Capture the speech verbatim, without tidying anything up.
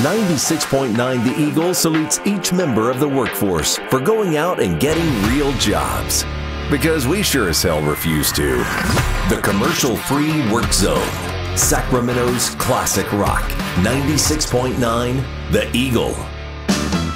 ninety-six point nine The Eagle salutes each member of the workforce for going out and getting real jobs. Because we sure as hell refuse to. The commercial-free Work Zone. Sacramento's classic rock. ninety-six point nine The Eagle.